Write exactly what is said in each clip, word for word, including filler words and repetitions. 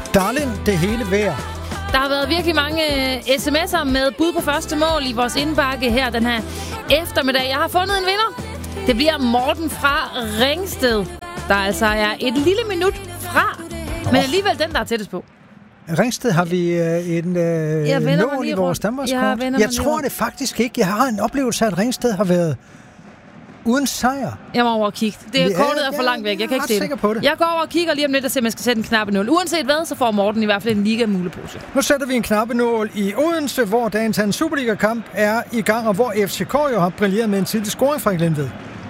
Darling, det hele værd. Der har været virkelig mange sms'er med bud på første mål i vores indbakke her den her eftermiddag. Jeg har fundet en vinder. Det bliver Morten fra Ringsted, der altså er et lille minut fra, men alligevel den, der er tættest på. Ringsted har vi øh, en øh, nål i vores Danmarkskort. Jeg, jeg tror det faktisk ikke. Jeg har en oplevelse af, at Ringsted har været uden sejr. Jeg må over og kigge. Det er ja, kortet er for langt væk. Jeg kan ikke se det. det. Jeg går over og kigger lige om lidt og ser, om jeg skal sætte en knappenål. Uanset hvad, så får Morten i hvert fald en liga-mulepose. Nu sætter vi en knappenål i Odense, hvor dagens anden Superliga-kamp er i gang, og hvor F C K jo har brilleret med en tidlig scoring fra Glenved.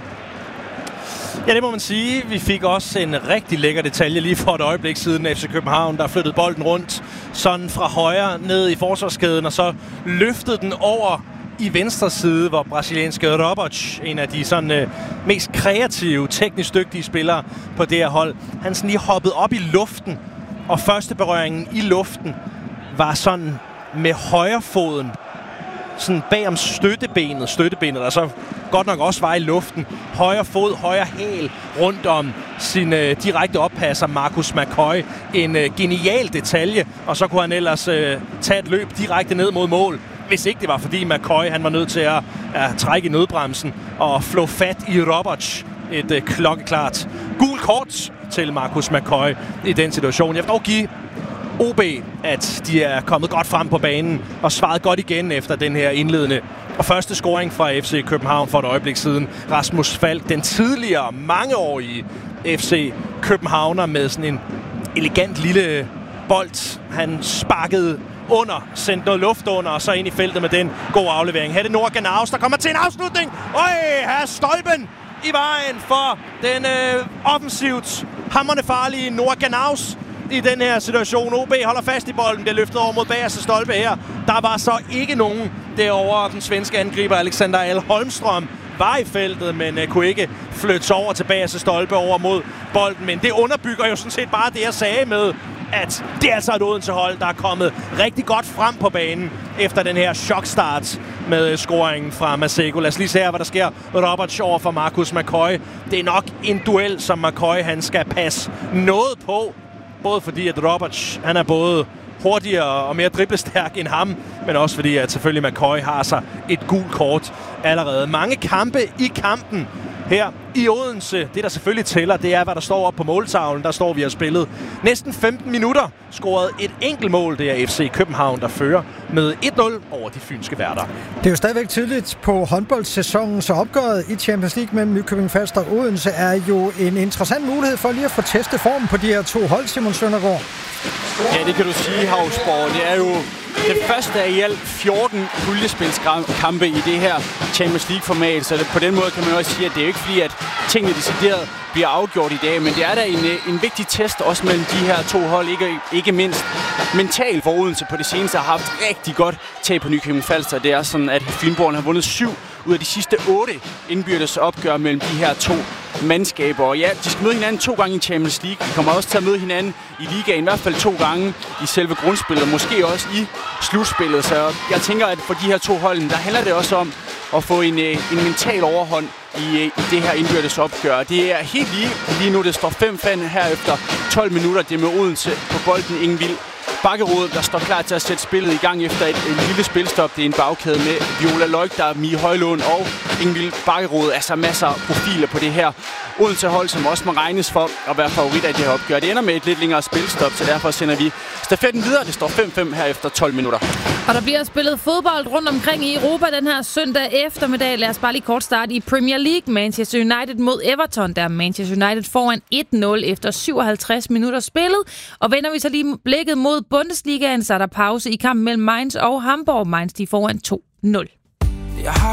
Ja, det må man sige. Vi fik også en rigtig lækker detalje lige for et øjeblik siden F C København, der flyttede bolden rundt sådan fra højre ned i forsvarskæden, og så løftede den over i venstre side, hvor brasilianske Roberts, en af de sådan øh, mest kreative, teknisk dygtige spillere på det her hold, han sådan lige hoppede op i luften, og første berøringen i luften var sådan med højre foden, sådan bag om støttebenet, støttebenet, der så godt nok også var i luften. Højre fod, højre hæl rundt om sin øh, direkte oppasser, Marcus McCoy. En øh, genial detalje, og så kunne han ellers øh, tage et løb direkte ned mod mål. Hvis ikke det var, fordi McCoy han var nødt til at, at trække i nødbremsen og flå fat i Roberts. Et øh, klokkeklart gul kort til Marcus McCoy i den situation. Jeg vil dog give O B, at de er kommet godt frem på banen og svaret godt igen efter den her indledende og første scoring fra F C København for et øjeblik siden. Rasmus Falk, den tidligere mangeårige F C Københavner med sådan en elegant lille bold. Han sparkede under, sendte noget luft under, og så ind i feltet med den gode aflevering. Her er det Noah Ganaus, der kommer til en afslutning. Øj, her er stolpen i vejen for den øh, offensivt hamrende farlige Noah Ganaus i den her situation. O B holder fast i bolden. Det er løftet over mod bagerste stolpe her. Der var så ikke nogen derovre. Den svenske angriber Alexander Al Holmstrøm var i feltet, men uh, kunne ikke flytte over til bagerste stolpe over mod bolden. Men det underbygger jo sådan set bare det, jeg sagde med, at det er altså et Odense-hold, der er kommet rigtig godt frem på banen efter den her chokstart med scoringen fra Maseko. Lad os lige se her, hvad der sker. Roberts over for Marcus McCoy. Det er nok en duel, som McCoy han skal passe noget på. Både fordi, at Roberts han er både hurtigere og mere driblestærk end ham, men også fordi, at selvfølgelig McCoy har sig et gult kort allerede. Mange kampe i kampen her i Odense. Det, der selvfølgelig tæller, det er, hvad der står op på måltavlen. Der står, vi har spillet næsten femten minutter, scoret et enkelt mål. Det er F C København, der fører med et nul over de fynske værter. Det er jo stadigvæk tidligt på håndboldsæsonen, så opgøret i Champions League mellem Nykøbing Falster og Odense er jo en interessant mulighed for lige at få testet formen på de her to hold, Simon Søndergaard. Ja, det kan du sige, Havsborg. Det er jo det første af i alt fjorten puljespilskampe i det her Champions League-format, så på den måde kan man også sige, at det er ikke fordi, at tingene decideret bliver afgjort i dag, men det er da en, en vigtig test også mellem de her to hold, ikke, ikke mindst mentalt, for Odense på det seneste har haft rigtig godt tag på Nykøbing Falster. Det er sådan, at Fynborgen har vundet syv ud af de sidste otte indbyrdes opgør mellem de her to mandskaber. Og ja, de skal møde hinanden to gange i Champions League. De kommer også til at møde hinanden i ligaen, i hvert fald to gange i selve grundspillet, og måske også i slutspillet. Så jeg tænker, at for de her to hold, der handler det også om at få en, en mental overhånd i, i det her indbyrdes opgør. Det er helt lige, lige nu, det står fem fem her efter tolv minutter. Det er med Odense på bolden, ingen vild. Bakkerud, der står klar til at sætte spillet i gang efter et, et lille spilstop. Det er en bagkæde med Viola Leugter, Mie Højlund og Ingvild Bakkerud. Altså masser af profiler på det her Odense-hold, som også må regnes for at være favoritter i det her opgør. Det ender med et lidt længere spilstop, så derfor sender vi stafetten videre. Det står fem fem her efter tolv minutter. Og der bliver spillet fodbold rundt omkring i Europa den her søndag eftermiddag. Lad os bare lige kort starte i Premier League. Manchester United mod Everton. Der er Manchester United foran et nul efter syvoghalvtreds minutter spillet. Og vender vi så lige blikket mod Bundesligaen, så er der pause i kampen mellem Mainz og Hamburg. Mainz de foran to nul.